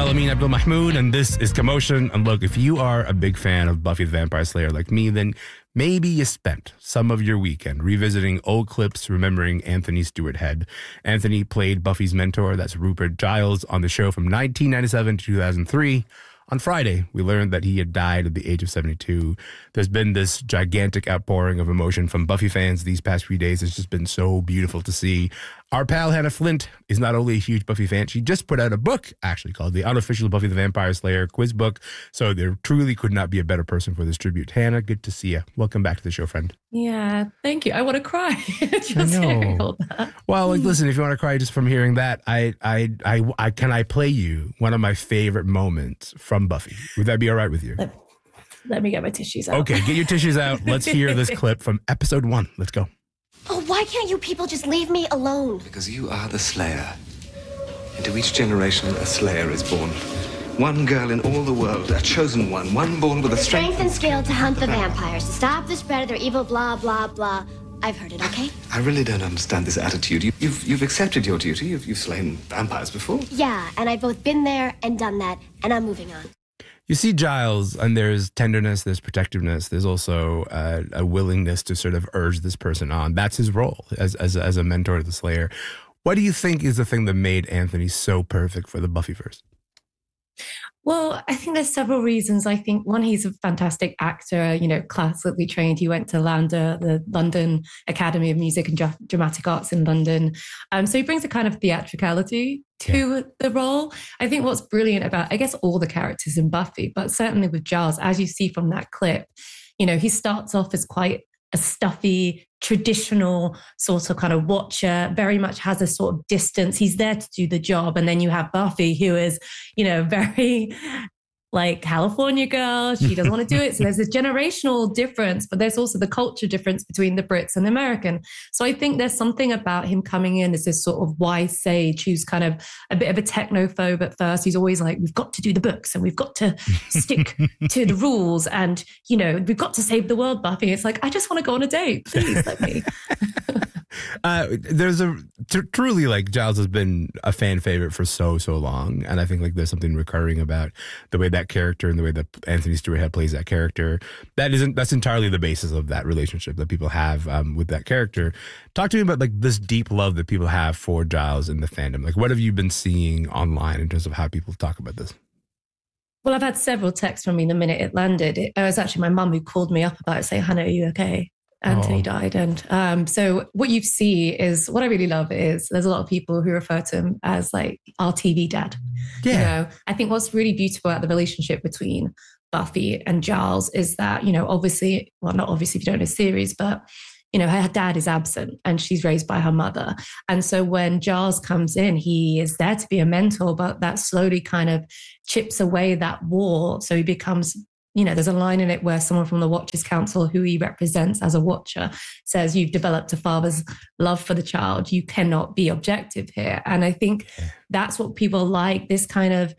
Alamin Abdul Mahmoud, and this is Commotion. And look, if you are a big fan of Buffy the Vampire Slayer like me, then maybe you spent some of your weekend revisiting old clips, remembering Anthony Stewart Head. Anthony played Buffy's mentor, that's Rupert Giles, on the show from 1997 to 2003. On Friday, we learned that he had died at the age of 72. There's been this gigantic outpouring of emotion from Buffy fans these past few days. It's just been so beautiful to see. Our pal Hannah Flint is not only a huge Buffy fan, she just put out a book, actually, called The Unofficial Buffy the Vampire Slayer Quiz Book. So there truly could not be a better person for this tribute. Hannah, good to see you. Welcome back to the show, friend. Yeah, thank you. I want to cry just I know. hearing all that. Well, like, listen, if you want to cry just from hearing that, I play you one of my favorite moments from Buffy. Would that be all right with you? Let me get my tissues out. Okay, get your tissues out. Let's hear this clip from episode 1. Let's go. Oh, why can't you people just leave me alone? Because you are the Slayer. Into each generation, a Slayer is born. One girl in all the world, a chosen one born with a Strength and skill to hunt the vampires, to stop the spread of their evil blah, blah, blah. I've heard it, okay? I really don't understand this attitude. You've accepted your duty. You've slain vampires before. Yeah, and I've both been there and done that, and I'm moving on. You see Giles, and there's tenderness, there's protectiveness, there's also a willingness to sort of urge this person on. That's his role as a mentor to the Slayer. What do you think is the thing that made Anthony so perfect for the Buffyverse? Well, I think there's several reasons. I think one, he's a fantastic actor, classically trained. He went to LAMDA, the London Academy of Music and Dramatic Arts in London. So he brings a kind of theatricality to the role. I think what's brilliant about, I guess, all the characters in Buffy, but certainly with Giles, as you see from that clip, he starts off as quite a stuffy, traditional sort of kind of watcher, very much has a sort of distance. He's there to do the job. And then you have Buffy, who is, very like California girl. She doesn't want to do it. So there's a generational difference, but there's also the culture difference between the Brits and the American. So I think there's something about him coming in as this sort of wise sage who's kind of a bit of a technophobe at first. He's always like, we've got to do the books and we've got to stick to the rules. And, we've got to save the world, Buffy. It's like, I just want to go on a date. Please let me. There's truly, like, Giles has been a fan favorite for so long, and I think like there's something recurring about the way that character and the way that Anthony Stewart Head plays that character. That's entirely the basis of that relationship that people have with that character. Talk to me about like this deep love that people have for Giles in the fandom. Like, what have you been seeing online in terms of how people talk about this? Well, I've had several texts from me the minute it landed. It was actually my mum who called me up about it, saying, Hannah, are you okay? Anthony died. And so what you see is, what I really love is there's a lot of people who refer to him as like our TV dad. Yeah. I think what's really beautiful about the relationship between Buffy and Giles is that, obviously, well, not obviously if you don't know the series, but, her dad is absent and she's raised by her mother. And so when Giles comes in, he is there to be a mentor, but that slowly kind of chips away that wall. So he becomes, there's a line in it where someone from the Watchers Council, who he represents as a watcher, says, you've developed a father's love for the child. You cannot be objective here. And I think that's what people like, the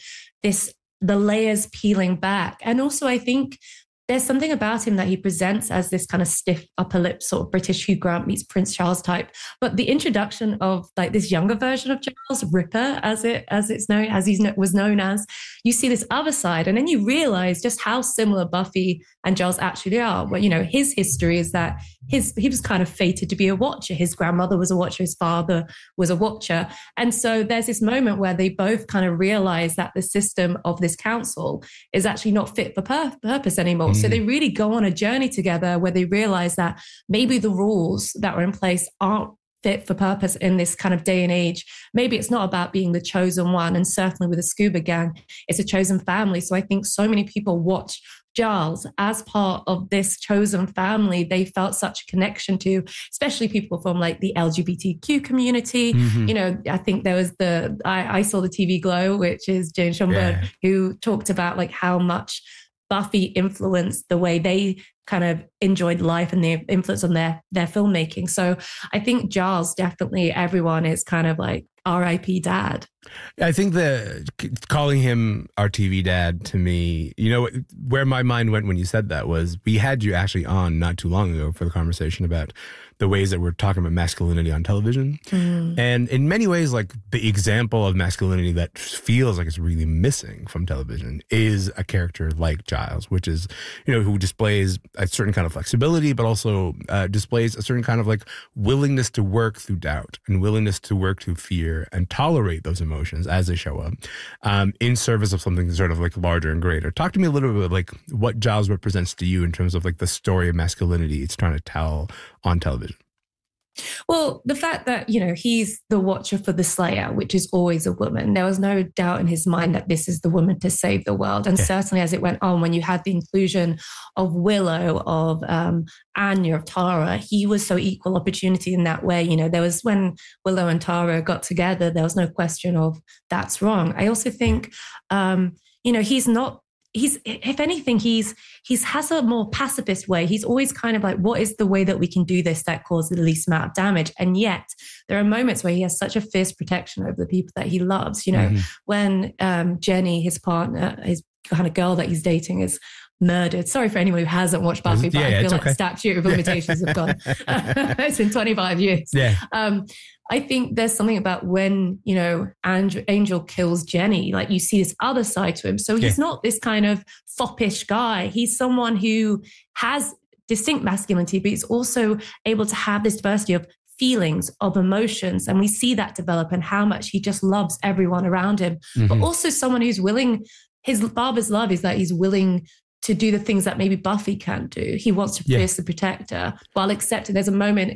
layers peeling back. And also I think there's something about him that he presents as this kind of stiff upper lip sort of British Hugh Grant meets Prince Charles type. But the introduction of like this younger version of Giles, Ripper, as it's known, as he was known as, you see this other side, and then you realize just how similar Buffy and Giles actually are. Well, his history is that he was kind of fated to be a watcher. His grandmother was a watcher, his father was a watcher. And so there's this moment where they both kind of realize that the system of this council is actually not fit for purpose anymore. So they really go on a journey together where they realize that maybe the rules that were in place aren't fit for purpose in this kind of day and age. Maybe it's not about being the chosen one. And certainly with the Scuba Gang, it's a chosen family. So I think so many people watch Giles as part of this chosen family. They felt such a connection to, especially people from like the LGBTQ community. I think there was I saw the TV Glow, which is Jane Schomburg, who talked about like how much Buffy influenced the way they kind of enjoyed life and the influence on their filmmaking. So I think Giles, definitely everyone is kind of like R.I.P. dad. I think calling him our TV dad to me, where my mind went when you said that was we had you actually on not too long ago for the conversation about the ways that we're talking about masculinity on television. And in many ways, like the example of masculinity that feels like it's really missing from television is a character like Giles, which is, who displays a certain kind of flexibility, but also displays a certain kind of like willingness to work through doubt and willingness to work through fear and tolerate those emotions as they show up in service of something sort of like larger and greater. Talk to me a little bit about like what Giles represents to you in terms of like the story of masculinity it's trying to tell on television. Well, the fact that, he's the watcher for the Slayer, which is always a woman. There was no doubt in his mind that this is the woman to save the world. And certainly as it went on, when you had the inclusion of Willow, of Anya, of Tara, he was so equal opportunity in that way. There was when Willow and Tara got together, there was no question of that's wrong. I also think, if anything, he has a more pacifist way. He's always kind of like, what is the way that we can do this that causes the least amount of damage? And yet there are moments where he has such a fierce protection over the people that he loves. When Jenny, his partner, his kind of girl that he's dating, is murdered. Sorry for anyone who hasn't watched Buffy, but I feel like the statute of limitations have gone. It's been 25 years. Yeah. I think there's something about when, Angel kills Jenny, like you see this other side to him. So he's not this kind of foppish guy. He's someone who has distinct masculinity, but he's also able to have this diversity of feelings, of emotions. And we see that develop and how much he just loves everyone around him, but also someone who's willing. His Barbara's love is that he's willing to do the things that maybe Buffy can't do. He wants to pierce the protector while accepting. There's a moment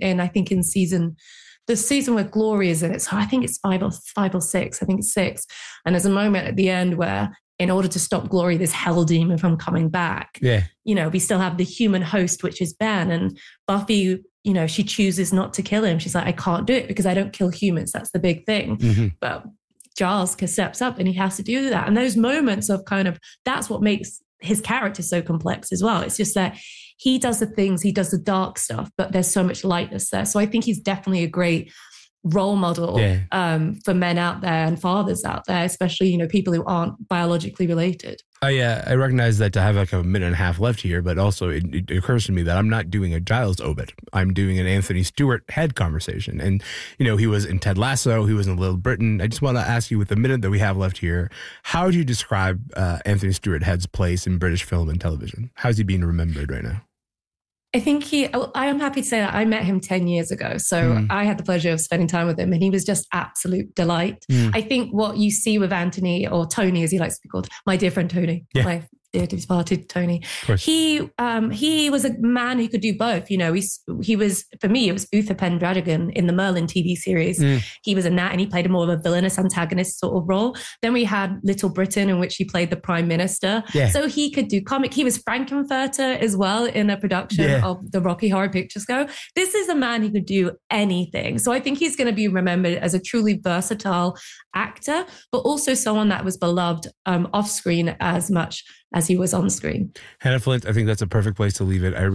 the season where Glory is in it. So I think it's five or six. I think it's 6. And there's a moment at the end where in order to stop Glory, this hell demon from coming back, we still have the human host, which is Ben. And Buffy, she chooses not to kill him. She's like, I can't do it because I don't kill humans. That's the big thing. But Giles steps up and he has to do that. And those moments of that's what makes his character so complex as well. It's just that he does the things, he does the dark stuff, but there's so much lightness there. So I think he's definitely a great role model for men out there and fathers out there, especially, people who aren't biologically related. I recognize that to have like a minute and a half left here, but also it occurs to me that I'm not doing a Giles obit. I'm doing an Anthony Stewart Head conversation. And, he was in Ted Lasso, he was in Little Britain. I just want to ask you with the minute that we have left here, how do you describe Anthony Stewart Head's place in British film and television? How's he being remembered right now? I think I am happy to say that I met him 10 years ago. So I had the pleasure of spending time with him and he was just absolute delight. I think what you see with Anthony, or Tony as he likes to be called, my dear friend Tony, my dear departed Tony, he was a man who could do both. He was, for me, it was Uther Pendragon in the Merlin TV series. He was in that and he played more of a villainous antagonist sort of role. Then we had Little Britain, in which he played the Prime Minister. So he could do comic. He was Frankenfurter as well in a production of the Rocky Horror Picture Show. This is a man who could do anything. So I think he's going to be remembered as a truly versatile actor, but also someone that was beloved off screen as much as he was on screen. Hannah Flint, I think that's a perfect place to leave it. I